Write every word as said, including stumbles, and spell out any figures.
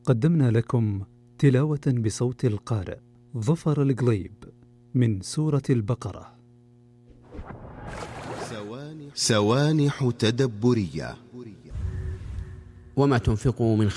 قدمنا لكم تلاوة بصوت القارئ ظفر القليب من سورة البقرة. سوانح تدبرية. وما تنفقوا من